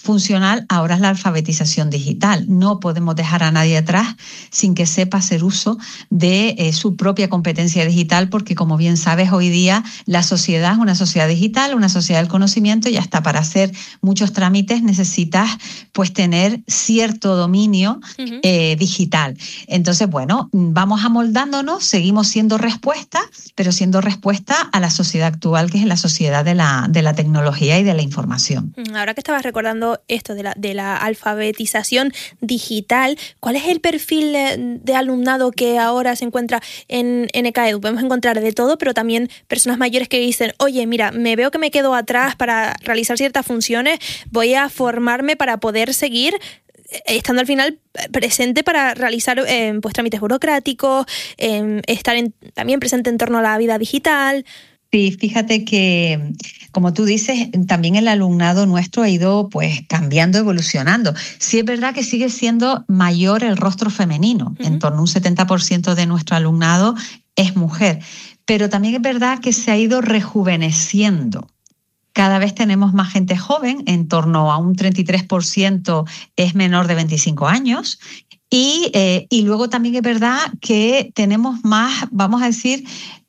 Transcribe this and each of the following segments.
funcional ahora es la alfabetización digital. No podemos dejar a nadie atrás sin que sepa hacer uso de su propia competencia digital, porque como bien sabes, hoy día la sociedad es una sociedad digital, una sociedad del conocimiento, y hasta para hacer muchos trámites necesitas pues tener cierto dominio digital. Entonces, bueno, vamos amoldándonos, seguimos siendo respuesta, pero siendo respuesta a la sociedad actual, que es la sociedad de la tecnología y de la información. Ahora que estabas recordando esto de la alfabetización digital, ¿cuál es el perfil de alumnado que ahora se encuentra en ECAEDU? Podemos encontrar de todo, pero también personas mayores que dicen, oye, mira, me veo que me quedo atrás para realizar ciertas funciones, voy a formarme para poder seguir estando al final presente para realizar pues trámites burocráticos, estar también presente en torno a la vida digital. Sí, fíjate que, como tú dices, también el alumnado nuestro ha ido pues cambiando, evolucionando. Sí es verdad que sigue siendo mayor el rostro femenino, en torno a un 70% de nuestro alumnado es mujer, pero también es verdad que se ha ido rejuveneciendo. Cada vez tenemos más gente joven, en torno a un 33% es menor de 25 años. Y luego también es verdad que tenemos más, vamos a decir,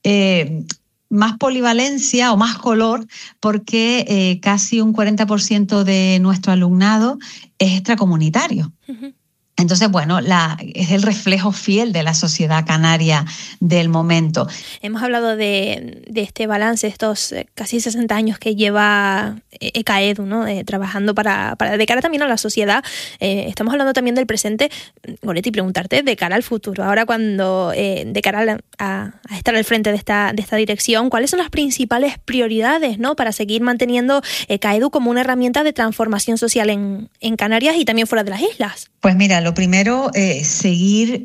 más polivalencia o más color, porque casi un 40% de nuestro alumnado es extracomunitario. Entonces, bueno, es el reflejo fiel de la sociedad canaria del momento. Hemos hablado de este balance, estos casi 60 años que lleva ECAEDU, ¿no? Trabajando para de cara también a la sociedad. Estamos hablando también del presente. Goretti, preguntarte de cara al futuro. Ahora, cuando de cara a estar al frente de esta dirección, ¿cuáles son las principales prioridades, ¿no? Para seguir manteniendo ECAEDU como una herramienta de transformación social en Canarias y también fuera de las islas? Pues mira, lo primero, seguir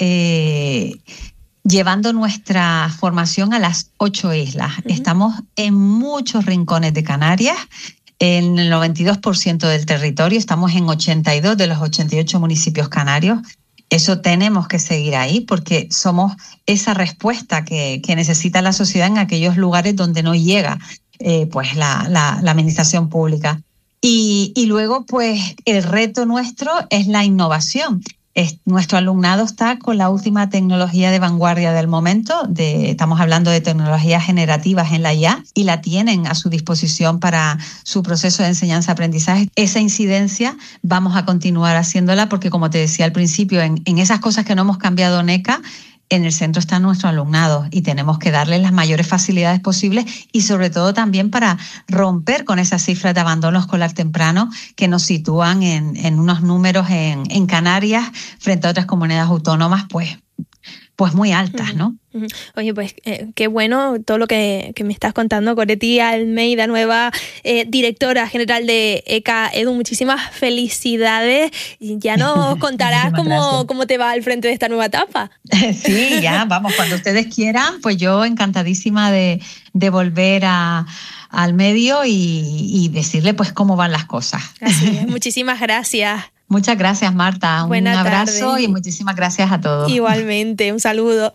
llevando nuestra formación a las 8 islas. Estamos en muchos rincones de Canarias, en el 92% del territorio, estamos en 82 de los 88 municipios canarios. Eso tenemos que seguir ahí, porque somos esa respuesta que necesita la sociedad en aquellos lugares donde no llega pues la administración pública. Y luego, pues, el reto nuestro es la innovación. Nuestro alumnado está con la última tecnología de vanguardia del momento, estamos hablando de tecnologías generativas en la IA, y la tienen a su disposición para su proceso de enseñanza-aprendizaje. Esa incidencia vamos a continuar haciéndola, porque como te decía al principio, en esas cosas que no hemos cambiado en ECA, en el centro está nuestro alumnado, y tenemos que darles las mayores facilidades posibles, y sobre todo también para romper con esas cifras de abandono escolar temprano que nos sitúan en unos números en Canarias frente a otras comunidades autónomas pues muy altas, ¿no? Oye, pues qué bueno todo lo que me estás contando, Goretti Almeida, nueva directora general de ECAEDU. Muchísimas felicidades. Ya nos contarás cómo te va al frente de esta nueva etapa. Sí, ya, vamos, cuando ustedes quieran, pues yo encantadísima de volver al medio y decirle pues cómo van las cosas. Así es, muchísimas gracias. Muchas gracias, Marta. Un abrazo tarde. Y muchísimas gracias a todos. Igualmente, un saludo.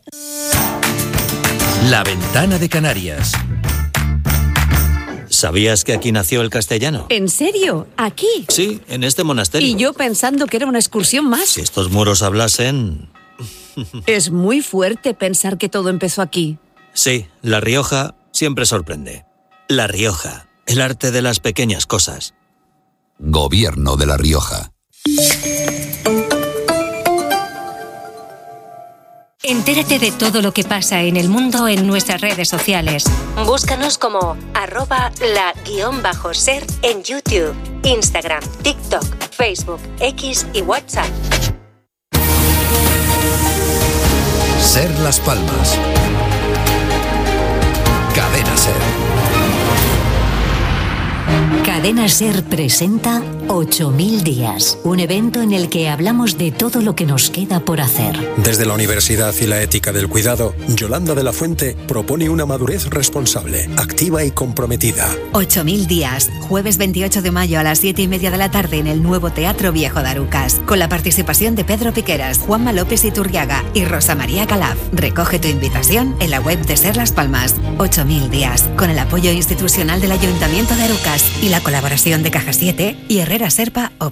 La Ventana de Canarias. ¿Sabías que aquí nació el castellano? ¿En serio? ¿Aquí? Sí, en este monasterio. Y yo pensando que era una excursión más. Si estos muros hablasen... Es muy fuerte pensar que todo empezó aquí. Sí, La Rioja siempre sorprende. La Rioja, el arte de las pequeñas cosas. Gobierno de La Rioja. Entérate de todo lo que pasa en el mundo en nuestras redes sociales. Búscanos como @la_ser en YouTube, Instagram, TikTok, Facebook, X y WhatsApp. Ser Las Palmas. Cadena Ser. Cadena Ser presenta 8000 días, un evento en el que hablamos de todo lo que nos queda por hacer. Desde la Universidad y la Ética del Cuidado, Yolanda de la Fuente propone una madurez responsable, activa y comprometida. 8000 días, jueves 28 de mayo a las 7:30 de la tarde en el nuevo Teatro Viejo de Arucas, con la participación de Pedro Piqueras, Juanma López Iturriaga y Rosa María Calaf. Recoge tu invitación en la web de Ser Las Palmas. 8000 días, con el apoyo institucional del Ayuntamiento de Arucas y la colaboración de Caja 7 y Carrera Serpa